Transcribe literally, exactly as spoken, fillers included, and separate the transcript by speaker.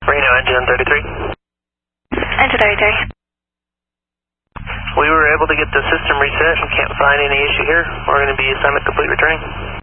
Speaker 1: Reno, engine thirty-three.
Speaker 2: Engine thirty-three.
Speaker 1: We were able to get the system reset and can't find any issue here. We're going to be assignment complete returning.